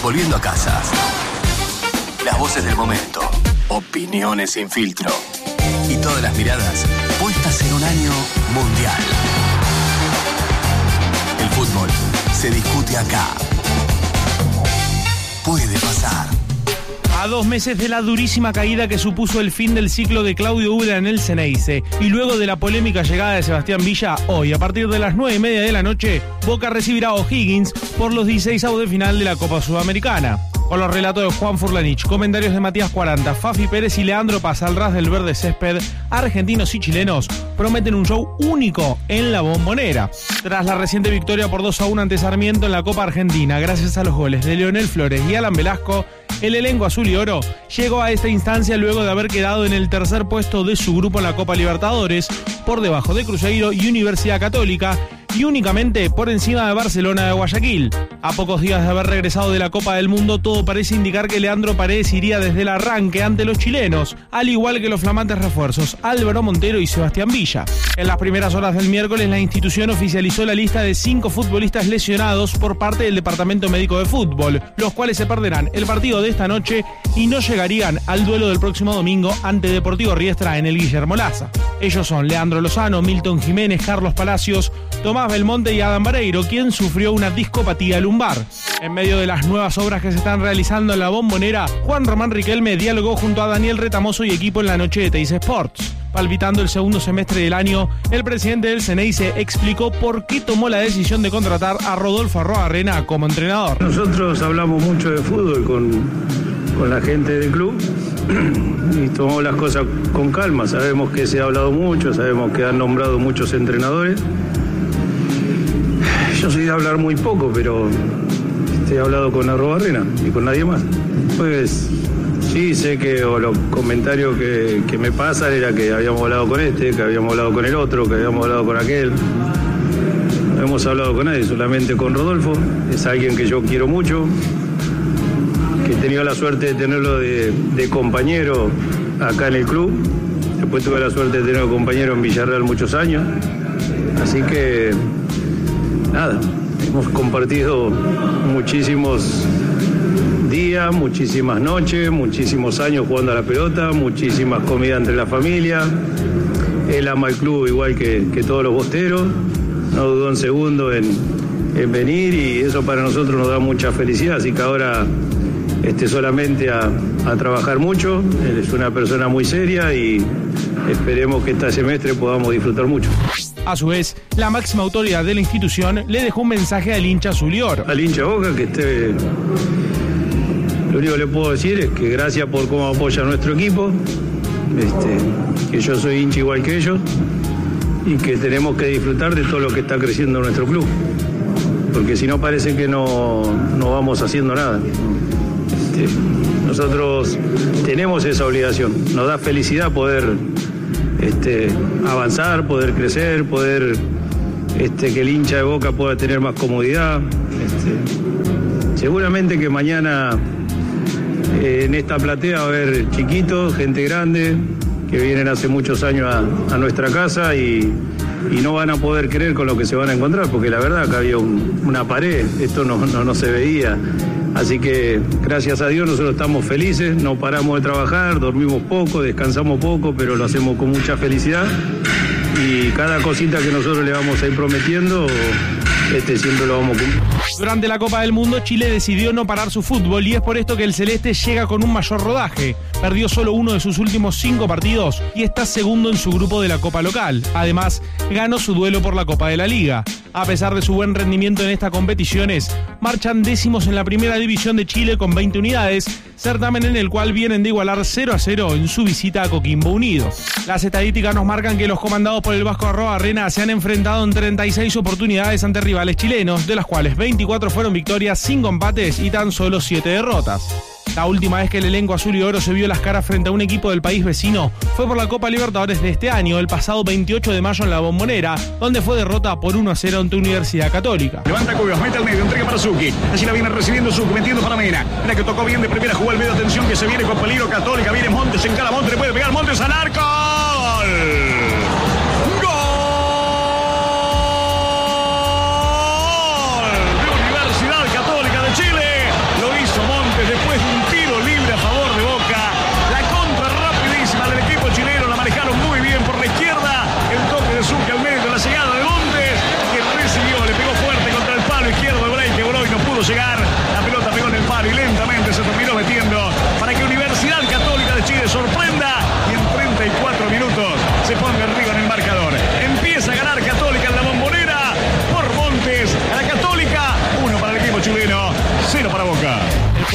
volviendo a casas. Las voces del momento, opiniones sin filtro y todas las miradas puestas en un año mundial. El fútbol se discute acá. Puede pasar. A 2 meses de la durísima caída que supuso el fin del ciclo de Claudio Ubera en el Ceneice y luego de la polémica llegada de Sebastián Villa, hoy a partir de las 9:30 de la noche, Boca recibirá a O'Higgins por los 16avos de final de la Copa Sudamericana. Con los relatos de Juan Furlanich, comentarios de Matías Cuaranta, Fafi Pérez y Leandro Paz al ras del verde césped, argentinos y chilenos prometen un show único en la Bombonera. Tras la reciente victoria por 2-1 ante Sarmiento en la Copa Argentina, gracias a los goles de Leonel Flores y Alan Velasco, el elenco azul y oro llegó a esta instancia luego de haber quedado en el tercer puesto de su grupo en la Copa Libertadores, por debajo de Cruzeiro y Universidad Católica, y únicamente por encima de Barcelona de Guayaquil. A pocos días de haber regresado de la Copa del Mundo, todo parece indicar que Leandro Paredes iría desde el arranque ante los chilenos, al igual que los flamantes refuerzos Álvaro Montero y Sebastián Villa. En las primeras horas del miércoles, la institución oficializó la lista de 5 futbolistas lesionados por parte del Departamento Médico de Fútbol, los cuales se perderán el partido de esta noche y no llegarían al duelo del próximo domingo ante Deportivo Riestra en el Guillermo Laza. Ellos son Leandro Lozano, Milton Jiménez, Carlos Palacios, Tomás Belmonte y Adam Vareiro, quien sufrió una discopatía lumbar. En medio de las nuevas obras que se están realizando en la Bombonera, Juan Román Riquelme dialogó junto a Daniel Retamoso y equipo en la noche de Teis Sports. Palpitando el segundo semestre del año, el presidente del Ceneice explicó por qué tomó la decisión de contratar a Rodolfo Arroarena como entrenador. Nosotros hablamos mucho de fútbol con la gente del club y tomamos las cosas con calma. Sabemos que se ha hablado mucho, sabemos que han nombrado muchos entrenadores. Yo soy de hablar muy poco, pero he hablado con Arroarena y con nadie más. Pues sí, sé que los comentarios que me pasan era que habíamos hablado con este, que habíamos hablado con el otro, que habíamos hablado con aquel. No hemos hablado con nadie, solamente con Rodolfo. Es alguien que yo quiero mucho, que he tenido la suerte de tenerlo de compañero acá en el club. Después tuve la suerte de tenerlo compañero en Villarreal muchos años. Así que nada, hemos compartido muchísimos días, muchísimas noches, muchísimos años jugando a la pelota, muchísimas comidas entre la familia. Él ama el club igual que todos los bosteros, no dudó un segundo en venir y eso para nosotros nos da mucha felicidad, así que ahora solamente a trabajar mucho. Él es una persona muy seria y esperemos que este semestre podamos disfrutar mucho. A su vez, la máxima autoridad de la institución le dejó un mensaje al hincha azul y oro. Al hincha Boca que lo único que le puedo decir es que gracias por cómo apoya a nuestro equipo, que yo soy hincha igual que ellos y que tenemos que disfrutar de todo lo que está creciendo nuestro club, porque si no parece que no vamos haciendo nada. Nosotros tenemos esa obligación, nos da felicidad poder avanzar, poder crecer, poder que el hincha de Boca pueda tener más comodidad. Seguramente que mañana en esta platea va a haber chiquitos, gente grande, que vienen hace muchos años a nuestra casa y no van a poder creer con lo que se van a encontrar, porque la verdad que había una pared, esto no se veía. Así que gracias a Dios nosotros estamos felices, no paramos de trabajar, dormimos poco, descansamos poco, pero lo hacemos con mucha felicidad y cada cosita que nosotros le vamos a ir prometiendo, siempre lo vamos a cumplir. Durante la Copa del Mundo, Chile decidió no parar su fútbol y es por esto que el celeste llega con un mayor rodaje. Perdió solo uno de sus últimos 5 partidos y está segundo en su grupo de la Copa local. Además, ganó su duelo por la Copa de la Liga. A pesar de su buen rendimiento en estas competiciones, marchan décimos en la primera división de Chile con 20 unidades, certamen en el cual vienen de igualar 0-0 en su visita a Coquimbo Unido. Las estadísticas nos marcan que los comandados por el Vasco Arroarena se han enfrentado en 36 oportunidades ante rivales chilenos, de las cuales 24 fueron victorias, 5 empates y tan solo 7 derrotas. La última vez que el elenco azul y oro se vio las caras frente a un equipo del país vecino fue por la Copa Libertadores de este año, el pasado 28 de mayo en la Bombonera, donde fue derrota por 1-0 ante Universidad Católica. Levanta Cuevas, mete al medio, entrega para Zucchi. Allí la viene recibiendo Zucchi, metiendo para Mena. Mira que tocó bien de primera, jugó al medio, atención que se viene con peligro Católica. Viene Montes, encara Montes, le puede pegar Montes al arco.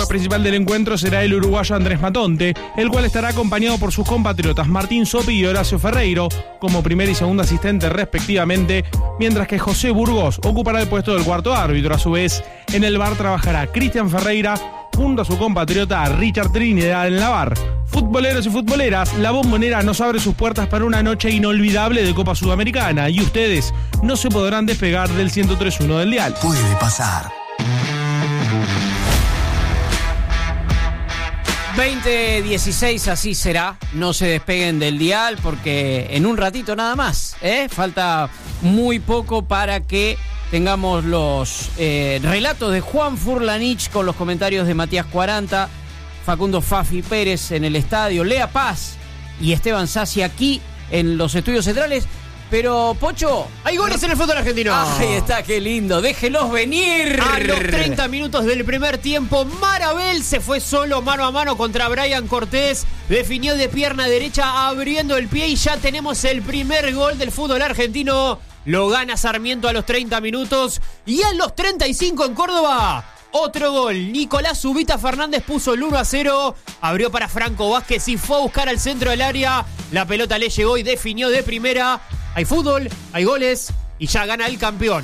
principal del encuentro será el uruguayo Andrés Matonte, el cual estará acompañado por sus compatriotas Martín Sopi y Horacio Ferreiro, como primer y segundo asistente respectivamente, mientras que José Burgos ocupará el puesto del cuarto árbitro. A su vez, en el VAR trabajará Cristian Ferreira junto a su compatriota Richard Trinidad en la VAR. Futboleros y futboleras, la Bombonera nos abre sus puertas para una noche inolvidable de Copa Sudamericana y ustedes no se podrán despegar del 103.1 del dial. Puede pasar. 20:16, así será. No se despeguen del dial porque en un ratito nada más, falta muy poco para que tengamos los relatos de Juan Furlanich con los comentarios de Matías 40, Facundo Fafi Pérez en el estadio, Lea Paz y Esteban Sassi aquí en los estudios centrales. Pero, Pocho, hay goles en el fútbol argentino. Ahí está, qué lindo. Déjelos venir. A los 30 minutos del primer tiempo, Marabel se fue solo mano a mano contra Brian Cortés. Definió de pierna derecha abriendo el pie y ya tenemos el primer gol del fútbol argentino. Lo gana Sarmiento a los 30 minutos y a los 35 en Córdoba. Otro gol, Nicolás Zubita Fernández puso el 1-0, abrió para Franco Vázquez y fue a buscar al centro del área. La pelota le llegó y definió de primera. Hay fútbol, hay goles y ya gana el campeón.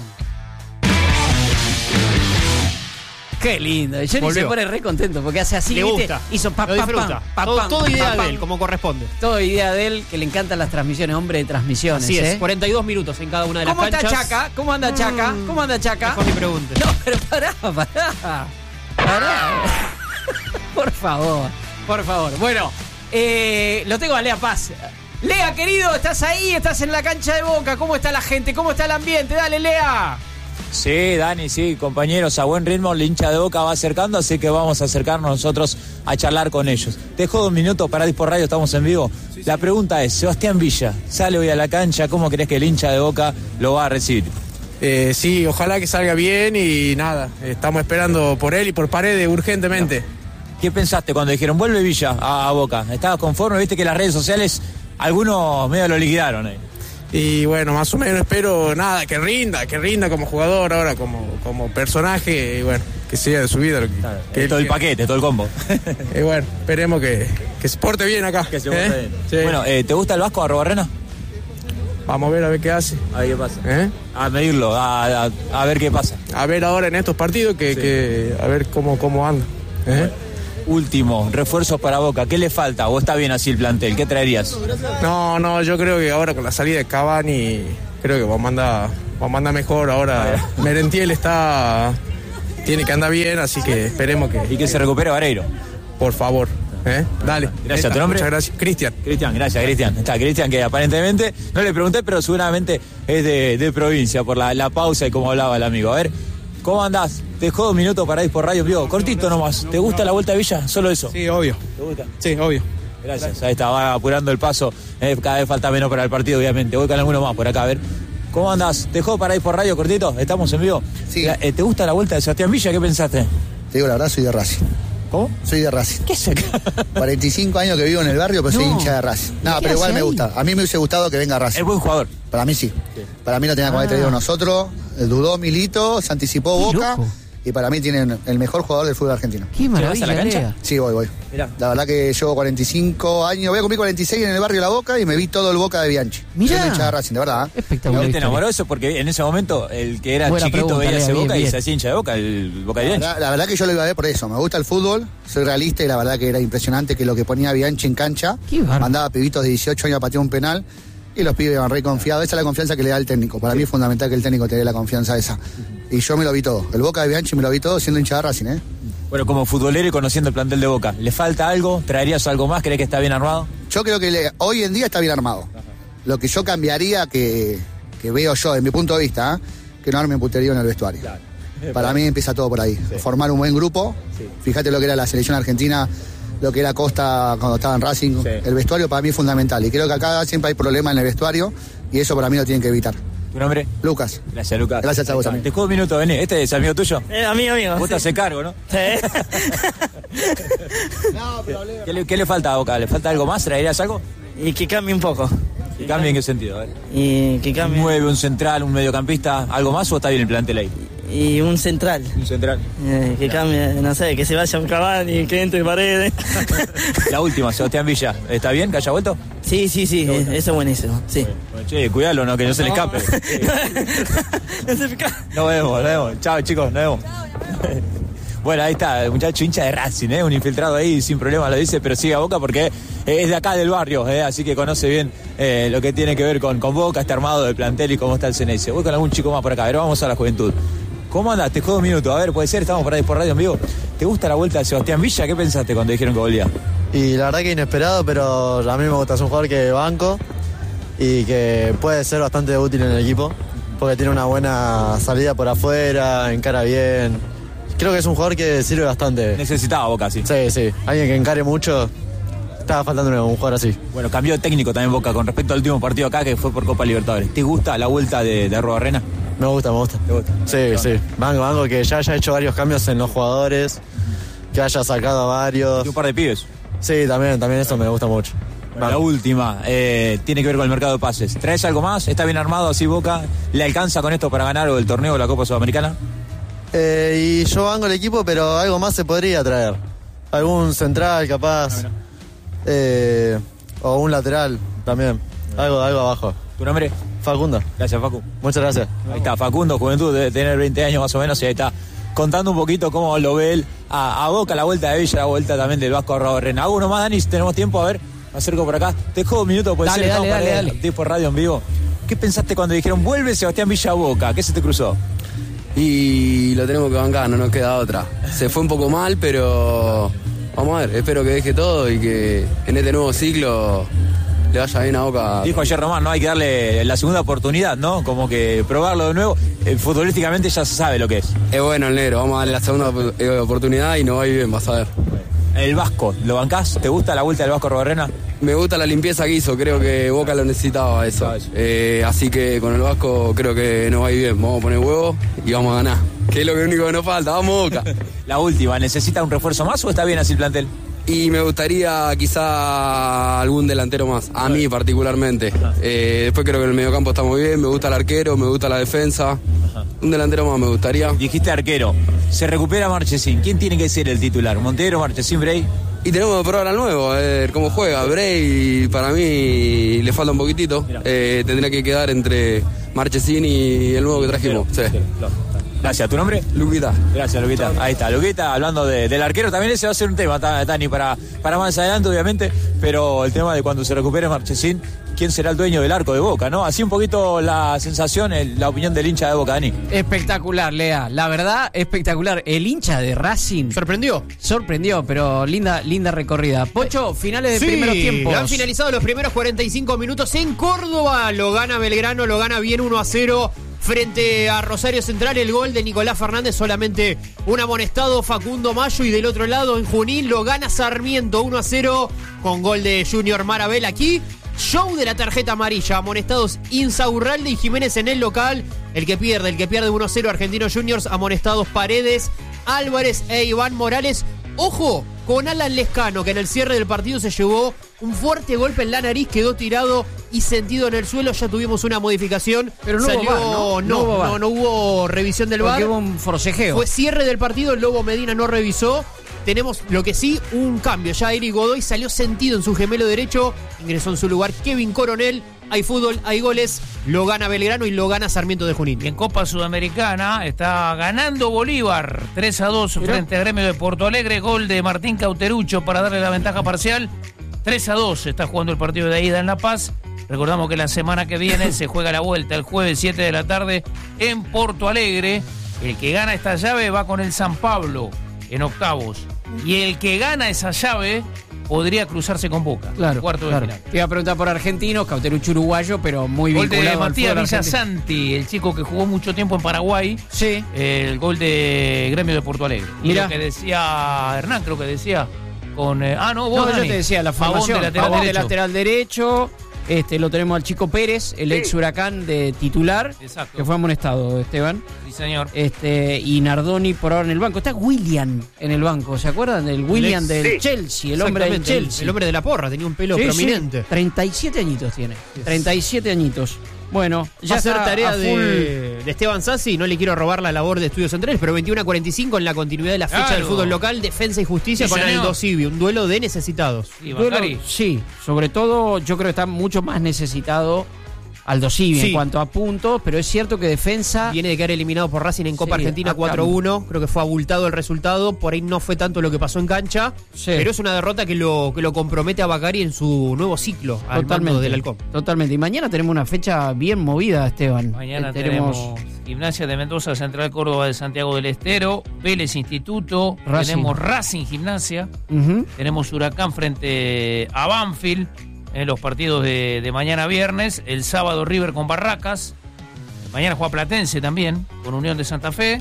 Qué lindo. Johnny se pone re contento porque hace así. Le gusta. Hizo lo disfruta. Todo idea de él, como corresponde. Todo idea de él, que le encantan las transmisiones, hombre de transmisiones. Así es, 42 minutos en cada una de las canchas. ¿Cómo está Chaca? ¿Cómo anda Chaca? ¿Cómo anda Chaca? Mejor ni preguntes. No, pero pará. Por favor. Bueno, lo tengo a Lea Paz. Lea, querido, estás ahí, estás en la cancha de Boca. ¿Cómo está la gente? ¿Cómo está el ambiente? Dale, Lea. Sí, Dani, sí, compañeros, a buen ritmo el hincha de Boca va acercando, así que vamos a acercarnos nosotros a charlar con ellos. Te dejo 2 minutos para Dispor Radio, estamos en vivo. La pregunta es, Sebastián Villa, sale hoy a la cancha, ¿cómo crees que el hincha de Boca lo va a recibir? Sí, ojalá que salga bien y nada, estamos esperando por él y por Paredes urgentemente. ¿Qué pensaste cuando dijeron, vuelve Villa a Boca? ¿Estabas conforme? Viste que las redes sociales, algunos medio lo liquidaron ahí. Y bueno, más o menos espero nada, que rinda como jugador ahora, como personaje, y bueno, que sea de su vida. Claro, que todo el paquete, todo el combo. Y bueno, esperemos que se porte bien acá. Que se porte bien. Sí. Bueno, ¿te gusta el Vasco Arrobarrena? Vamos a ver qué hace. A ver qué pasa. A medirlo, a ver qué pasa. A ver ahora en estos partidos, a ver cómo anda. Último, refuerzos para Boca, ¿qué le falta? ¿O está bien así el plantel? ¿Qué traerías? No, yo creo que ahora con la salida de Cavani, creo que vamos a andar mejor. Ahora Merentiel tiene que andar bien, así que esperemos que... Y que se recupere Vareiro. Por favor. Dale. Gracias, ¿tu nombre? Muchas gracias. Cristian, gracias, Cristian. Está Cristian, que aparentemente, no le pregunté, pero seguramente es de provincia, por la pausa y como hablaba el amigo. A ver, ¿cómo andás? Te dejo 2 minutos para ir por radio, vivo. Cortito nomás. ¿Te gusta la Vuelta a Villa? Solo eso. Sí, obvio. ¿Te gusta? Sí, obvio. Gracias. Ahí está, va apurando el paso. Cada vez falta menos para el partido, obviamente. Voy con alguno más por acá, a ver. ¿Cómo andás? ¿Te dejo para ir por radio, cortito? ¿Estamos en vivo? Sí. ¿Te gusta la Vuelta de Sebastián Villa? ¿Qué pensaste? Te digo la verdad, soy de Racing. ¿Cómo? Soy de Racing. ¿Qué es acá? 45 años que vivo en el barrio, pero soy hincha de Racing. No, pero igual me gusta. A mí me hubiese gustado que venga Racing. Es buen jugador. Para mí sí. Para mí lo tenía que traído nosotros. Dudó Milito, se anticipó Boca. Loco. Y para mí tienen el mejor jugador del fútbol argentino. Qué maravilla, ¿Vas a la cancha? Lea. Sí, voy. Mirá. La verdad que llevo 45 años, voy a cumplir 46 en el barrio La Boca y me vi todo el Boca de Bianchi. Mirá. Soy hincha de Racing, de verdad. Espectacular. ¿Te enamoró eso? Porque en ese momento el que era Buena chiquito pregunta, veía ese Lea, Boca bien. y se hacía hincha de Boca, el Boca de Bianchi. La verdad que yo lo iba a ver por eso. Me gusta el fútbol, soy realista y la verdad que era impresionante que lo que ponía Bianchi en cancha, Qué bárbaro. mandaba pibitos de 18 años a patear un penal y los pibes iban re confiados. Esa es la confianza que le da el técnico. Para mí es fundamental que el técnico te dé la confianza esa. Y yo me lo vi todo. El Boca de Bianchi me lo vi todo siendo hincha de Racing, Bueno, como futbolero y conociendo el plantel de Boca, ¿le falta algo? ¿Traerías algo más? ¿Crees que está bien armado? Yo creo que hoy en día está bien armado. Lo que yo cambiaría, que veo yo, desde mi punto de vista, que no armen puterío en el vestuario. Claro. Para mí empieza todo por ahí. Sí. Formar un buen grupo. Sí. Fíjate lo que era la selección argentina, lo que era Costa cuando estaba en Racing. Sí. El vestuario para mí es fundamental. Y creo que acá siempre hay problemas en el vestuario y eso para mí lo tienen que evitar. ¿Tu nombre? Lucas. Gracias, Lucas. Gracias a vos también. Te juego un minuto, vení. ¿Este es amigo tuyo? Amigo. Vos te haces cargo, ¿no? Sí. No, pero ¿Qué le falta a Boca? ¿Le falta algo más? ¿Traerías algo? Y que cambie un poco. ¿Que cambie en qué sentido? A ver. Y que cambie. ¿Un 9, un central, un mediocampista? ¿Algo más o está bien el plantel ahí? y un central. Un central. Que cambie, no sé, que se vaya un Cavani, que entre Paredes. La última, Sebastián Villa. ¿Está bien que haya vuelto? Sí, eso es buenísimo. Sí. Bueno, che, cuidalo, ¿no? Que no se le escape. Nos vemos. Chao, chicos, nos vemos. Bueno, ahí está, el muchacho hincha de Racing, un infiltrado ahí, sin problema lo dice, pero sigue a Boca porque es de acá del barrio, así que conoce bien lo que tiene que ver con Boca, está armado de plantel y cómo está el Ceneice. Voy con algún chico más por acá, a ver, vamos a la juventud. ¿Cómo andas? Te juego un minuto, a ver, puede ser, estamos por radio en vivo. ¿Te gusta la vuelta de Sebastián Villa? ¿Qué pensaste cuando dijeron que volvía? Y la verdad que inesperado, pero a mí me gusta, es un jugador que banco y que puede ser bastante útil en el equipo, porque tiene una buena salida por afuera, encara bien. Creo que es un jugador que sirve bastante. Necesitaba Boca, sí. Sí. Alguien que encare mucho. Estaba faltando un jugador así. Bueno, cambió de técnico también Boca con respecto al último partido acá que fue por Copa Libertadores. ¿Te gusta la vuelta de Arruabarrena? Me gusta. ¿Te gusta? Sí. Banco que ya haya hecho varios cambios en los jugadores, que haya sacado a varios. Y un par de pibes. Sí, también eso me gusta mucho. Bueno, la última, tiene que ver con el mercado de pases. ¿Traes algo más? ¿Está bien armado así Boca? ¿Le alcanza con esto para ganar el torneo de la Copa Sudamericana? Y yo banco el equipo, pero algo más se podría traer. Algún central, capaz. O un lateral también. Algo abajo. ¿Tu nombre? Facundo. Gracias, Facu. Muchas gracias. Ahí está, Facundo, juventud, debe tener 20 años más o menos, y ahí está contando un poquito cómo lo ve él a Boca, la vuelta de Villa, la vuelta también del Vasco Arruabarrena. ¿Hago uno más, Dani? Si tenemos tiempo, a ver, me acerco por acá. Te dejo un minuto, puede ser. Dale. Tipo radio en vivo. ¿Qué pensaste cuando dijeron vuelve Sebastián Villa a Boca? ¿Qué se te cruzó? Y lo tenemos que bancar, no nos queda otra. Se fue un poco mal, pero vamos a ver, espero que deje todo y que en este nuevo ciclo le vaya bien a Boca. Dijo ayer Román, ¿no? Hay que darle la segunda oportunidad, ¿no? Como que probarlo de nuevo. Futbolísticamente ya se sabe lo que es. Es bueno el negro, vamos a darle la segunda oportunidad y nos va a ir bien, vas a ver. El Vasco, ¿lo bancás? ¿Te gusta la vuelta del Vasco Arruabarrena? Me gusta la limpieza que hizo, creo que Boca lo necesitaba eso. Así que con el Vasco creo que nos va a ir bien. Vamos a poner huevo y vamos a ganar. Que es lo único que nos falta, vamos Boca. La última, ¿necesita un refuerzo más o está bien así el plantel? Y me gustaría quizá algún delantero más, a mí particularmente. Después creo que en el mediocampo está muy bien, me gusta el arquero, me gusta la defensa. Un delantero más me gustaría. Dijiste arquero, se recupera Marchesín. ¿Quién tiene que ser el titular? ¿Montero, Marchesín, Bray? Y tenemos que probar al nuevo, a ver cómo juega. Bray para mí le falta un poquitito. Tendría que quedar entre Marchesín y el nuevo que trajimos. Sí. Gracias, ¿tu nombre? Luquita. Gracias, Luquita. Ahí está, Luquita, hablando del arquero, también ese va a ser un tema, Tani, para más adelante, obviamente, pero el tema de cuando se recupere Marchesín, ¿quién será el dueño del arco de Boca, no? Así un poquito la sensación, la opinión del hincha de Boca, Dani. Espectacular, Lea, la verdad, espectacular. El hincha de Racing sorprendió, pero linda recorrida. Pocho, finales de primeros tiempos. Han finalizado los primeros 45 minutos en Córdoba, lo gana Belgrano, lo gana bien 1-0 frente a Rosario Central. El gol de Nicolás Fernández, solamente un amonestado, Facundo Mayo, y del otro lado en Junín lo gana Sarmiento 1-0 con gol de Junior Marabel. Aquí show de la tarjeta amarilla, amonestados Insaurralde y Jiménez en el local. El que pierde 1-0 Argentinos Juniors, amonestados Paredes, Álvarez e Iván Morales. Ojo con Alan Lescano, que en el cierre del partido se llevó un fuerte golpe en la nariz, quedó tirado y sentido en el suelo. Ya tuvimos una modificación, pero no hubo revisión del VAR. Hubo un forcejeo. Fue cierre del partido, el Lobo Medina no revisó. Tenemos lo que sí, un cambio. Ya Eric Godoy salió sentido en su gemelo derecho, ingresó en su lugar Kevin Coronel. Hay fútbol, hay goles, lo gana Belgrano y lo gana Sarmiento de Junín. En Copa Sudamericana está ganando Bolívar 3-2 frente al Gremio de Porto Alegre. Gol de Martín Cauterucho para darle la ventaja parcial. 3-2 está jugando el partido de ida en La Paz. Recordamos que la semana que viene se juega la vuelta el jueves 7 de la tarde en Porto Alegre. El que gana esta llave va con el San Pablo en octavos. Y el que gana esa llave podría cruzarse con Boca. Claro, cuarto de final. Te iba a preguntar por argentinos, Cauterucho uruguayo, pero muy vinculado al gol de Matías fútbol Villasanti, el chico que jugó mucho tiempo en Paraguay. Sí. El gol de Gremio de Porto Alegre. Y lo que decía Hernán, creo que decía con... yo te decía la formación. Pavón de lateral derecho. Lo tenemos al Chico Pérez, el ex Huracán de titular. Exacto. Que fue amonestado, Esteban. Sí, señor. Y Nardoni por ahora en el banco. Está William en el banco, ¿se acuerdan? Del William del Chelsea, el hombre del Chelsea. El hombre de la porra, tenía un pelo prominente. 37 añitos tiene. 37 añitos. Bueno, ya está hacer tarea a full. de Esteban Sassi. No le quiero robar la labor de Estudios Centrales, pero 21:45 en la continuidad de la fecha del fútbol local, Defensa y Justicia con Aldo Civi, un duelo de necesitados. Sí, sobre todo yo creo que está mucho más necesitado Aldo Civi en cuanto a puntos, pero es cierto que Defensa viene de quedar eliminado por Racing en Copa Argentina 4-1, creo que fue abultado el resultado, por ahí no fue tanto lo que pasó en cancha, pero es una derrota que lo compromete a Bacari en su nuevo ciclo al mando del Halcón. Totalmente, y mañana tenemos una fecha bien movida, Esteban. Mañana tenemos Gimnasia de Mendoza, Central Córdoba de Santiago del Estero, Vélez Instituto, tenemos Racing Gimnasia, tenemos Huracán frente a Banfield, en los partidos de mañana viernes, el sábado River con Barracas, mañana juega Platense también, con Unión de Santa Fe,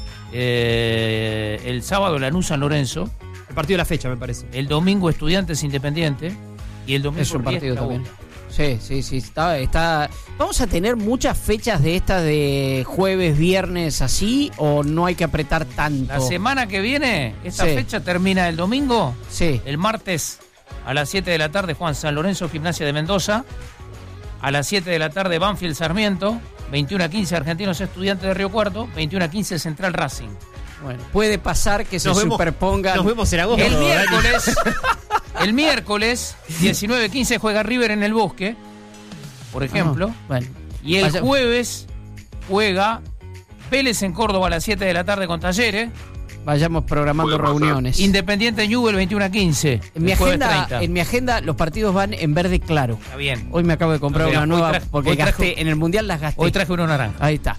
el sábado Lanús San Lorenzo. El partido de la fecha, me parece. El domingo Estudiantes Independiente, y el domingo es un partido también. Sí, está. ¿Vamos a tener muchas fechas de estas de jueves, viernes, así, o no hay que apretar tanto? La semana que viene, esta fecha termina el domingo, el martes a las 7 de la tarde Juan San Lorenzo, Gimnasia de Mendoza. A las 7 de la tarde Banfield Sarmiento. 21:15 Argentinos Estudiantes de Río Cuarto. 21:15 Central Racing. Bueno, puede pasar que se superpongan. Nos vemos en agosto. El miércoles 19:15 juega River en el Bosque, por ejemplo. Y el jueves juega Vélez en Córdoba a las 7 de la tarde con Talleres. Vayamos programando reuniones. Independiente Newell 21:15. En mi agenda los partidos van en verde claro. Está bien. Hoy me acabo de comprar una nueva porque gasté en el Mundial, las gasté. Hoy traje uno naranja. Ahí está.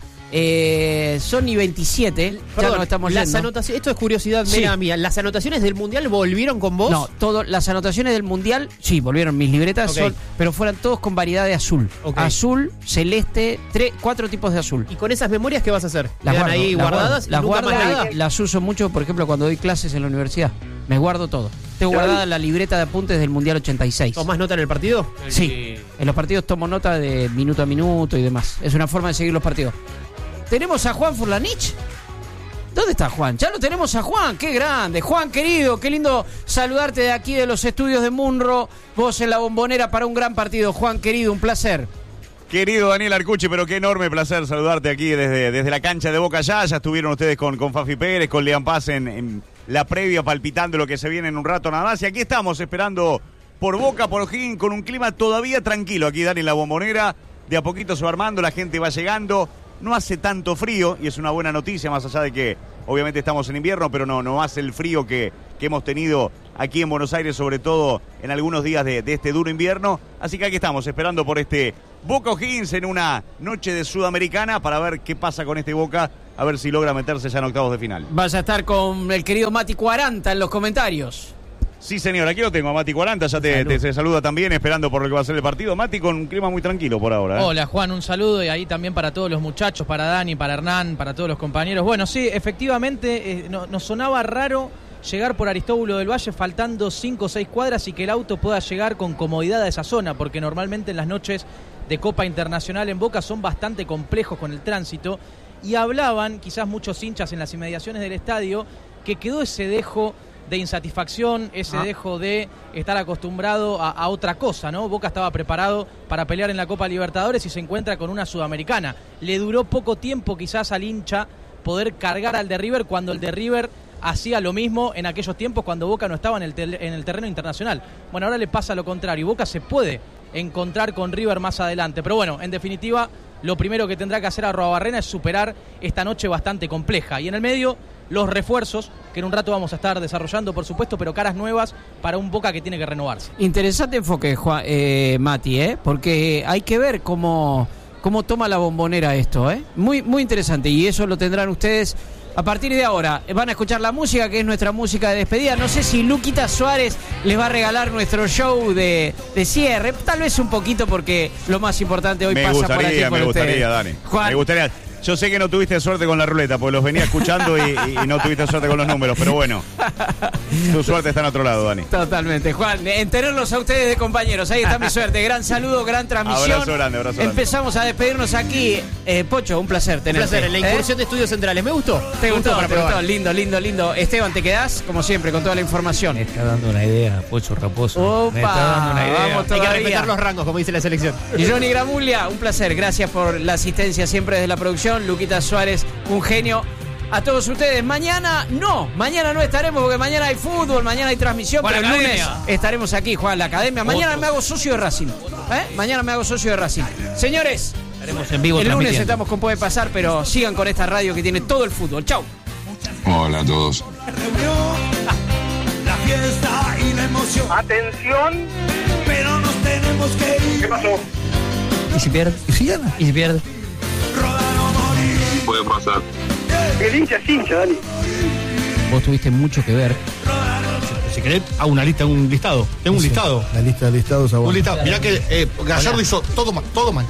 Son y 27. Perdón, ya no estamos yendo. Esto es curiosidad mía. ¿Las anotaciones del Mundial volvieron con vos? No, las anotaciones del Mundial, sí, volvieron. Mis libretas pero fueran todos con variedad de azul. Azul, celeste, 4 tipos de azul. ¿Y con esas memorias qué vas a hacer? Las guardo, ahí guardadas? Las guardo y las uso mucho, por ejemplo, cuando doy clases en la universidad. Me guardo todo. Tengo guardada la libreta de apuntes del Mundial 86. ¿Tomás nota en el partido? Sí. En los partidos tomo nota de minuto a minuto y demás. Es una forma de seguir los partidos. ¿Tenemos a Juan Furlanich? ¿Dónde está Juan? Ya lo tenemos a Juan, qué grande. Juan, querido, qué lindo saludarte de aquí de los estudios de Munro. Vos en la Bombonera para un gran partido. Juan, querido, un placer. Querido Daniel Arcucci, pero qué enorme placer saludarte aquí desde la cancha de Boca ya. Ya estuvieron ustedes con Fafi Pérez, con Lean Paz en la previa, palpitando lo que se viene en un rato nada más. Y aquí estamos esperando por Boca, por O'Higgins, con un clima todavía tranquilo. Aquí Dani en la Bombonera, de a poquito se va armando, la gente va llegando. No hace tanto frío y es una buena noticia, más allá de que obviamente estamos en invierno, pero no hace el frío que hemos tenido aquí en Buenos Aires, sobre todo en algunos días de este duro invierno. Así que aquí estamos esperando por este Boca O'Higgins en una noche de Sudamericana para ver qué pasa con este Boca, a ver si logra meterse ya en octavos de final. Vas a estar con el querido Mati 40 en los comentarios. Sí, señor, aquí lo tengo a Mati 40, ya te saluda también, esperando por lo que va a ser el partido. Mati con un clima muy tranquilo por ahora. Hola Juan, un saludo y ahí también para todos los muchachos, para Dani, para Hernán, para todos los compañeros. Bueno, sí, efectivamente nos sonaba raro llegar por Aristóbulo del Valle faltando 5 o 6 cuadras y que el auto pueda llegar con comodidad a esa zona, porque normalmente en las noches de Copa Internacional en Boca son bastante complejos con el tránsito, y hablaban quizás muchos hinchas en las inmediaciones del estadio que quedó ese dejo de insatisfacción, ese dejo de estar acostumbrado a otra cosa, ¿no? Boca estaba preparado para pelear en la Copa Libertadores y se encuentra con una Sudamericana. Le duró poco tiempo quizás al hincha poder cargar al de River cuando el de River hacía lo mismo en aquellos tiempos cuando Boca no estaba en el terreno internacional. Bueno, ahora le pasa lo contrario. Boca se puede encontrar con River más adelante. Pero bueno, en definitiva, lo primero que tendrá que hacer Arruabarrena es superar esta noche bastante compleja. Y en el medio, los refuerzos, que en un rato vamos a estar desarrollando, por supuesto, pero caras nuevas para un Boca que tiene que renovarse. Interesante enfoque, Mati, porque hay que ver cómo toma la Bombonera esto, Muy, muy interesante, y eso lo tendrán ustedes a partir de ahora. Van a escuchar la música, que es nuestra música de despedida. No sé si Luquita Suárez les va a regalar nuestro show de cierre, tal vez un poquito, porque lo más importante hoy pasa por aquí con ustedes. Me gustaría, Dani. Juan. Me gustaría. Yo sé que no tuviste suerte con la ruleta, porque los venía escuchando y no tuviste suerte con los números, pero bueno. Tu suerte está en otro lado, Dani. Totalmente. Juan, en tenerlos a ustedes de compañeros. Ahí está mi suerte. Gran saludo, gran transmisión. Abrazo grande, abrazo grande. Empezamos a despedirnos aquí. Pocho, un placer tenerte. Un placer. La incursión de Estudios Centrales. ¿Me gustó? ¿Te gustó? Lindo. Esteban, te quedás, como siempre, con toda la información. Me está dando una idea, Pocho Raposo. Opa, me está dando una idea. Vamos todavía. Hay que respetar los rangos, como dice la selección. Y Johnny Gramuglia, un placer. Gracias por la asistencia siempre desde la producción. Luquita Suárez, un genio. A todos ustedes, mañana no estaremos porque mañana hay fútbol, mañana hay transmisión, Juan, pero el lunes Academia. estaremos aquí, Juan, la Academia. Mañana me hago socio de Racing. Mañana me hago socio de Racing. Señores, estaremos en vivo el lunes transmitiendo. estamos con Puede Pasar, pero sigan con esta radio que tiene todo el fútbol. Chau. Hola a todos. La fiesta y la emoción. Atención. Pero nos tenemos que ir. ¿Qué pasó? ¿Y si pierde? ¿Y si gana? ¿Y si pierde? Puede pasar. El hincha es hincha, Dani. Vos tuviste mucho que ver. Si querés, hago una lista, un listado. Tengo un listado. La lista de listados a vos. Un listado. Mirá que Gallardo hizo todo mal.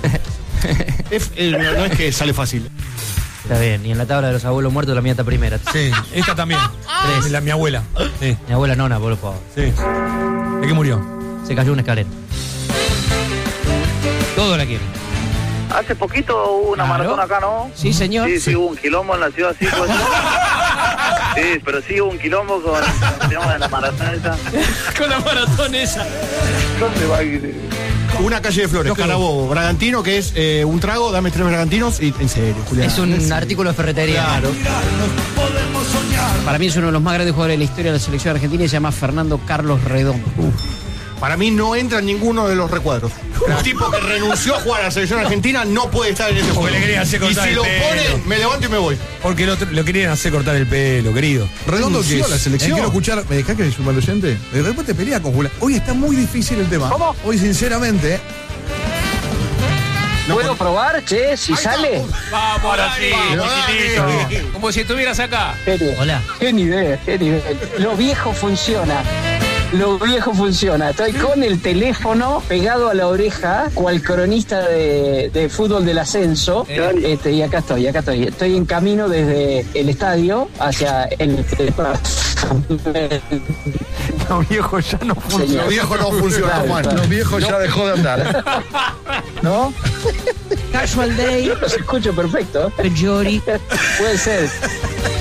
No es que sale fácil. Está bien, y en la tabla de los abuelos muertos la mía está primera. Sí, esta también. 3. Mi abuela. Sí. Mi abuela nona, por favor. Sí. ¿De qué murió? Se cayó una escalera. Todo la quiere. Hace poquito hubo una maratón acá, ¿no? Sí, señor. Sí, hubo un quilombo en la ciudad, sí, pues. Sí, pero sí hubo un quilombo con el tema de la maratón esa. Con la maratón esa. ¿Dónde va a ir? Una calle de Flores, Carabobo, Bragantino, que es un trago, dame 3 Bragantinos y en serio, Julián. Es un artículo de ferretería. Claro. Para mí es uno de los más grandes jugadores de la historia de la selección argentina y se llama Fernando Carlos Redondo. Para mí no entra en ninguno de los recuadros. El tipo que renunció a jugar a la selección argentina no puede estar en ese juego. le querían hacer cortar y si el lo pelo. pone, me levanto y me voy. Porque lo querían hacer cortar el pelo, querido. Redondo que Renunció a la selección. quiero escuchar, ¿me dejás que suma el oyente? De repente pelea con Julián. Hoy está muy difícil el tema. ¿Cómo? Hoy sinceramente, ¿Puedo probar, che? Si sale. Vamos, ahora sí. Chiquitito. Como si estuvieras acá. Hola. Qué nivel. Lo viejo funciona. Estoy con el teléfono pegado a la oreja, cual cronista de fútbol del ascenso. Y acá estoy. Estoy en camino desde el estadio hacia el. lo viejo ya no funciona. Lo viejo no funciona, Claro, Juan. claro. Lo viejo ya dejó de andar. ¿No? Casual Day. Los escucho perfecto. Pejori. Puede ser.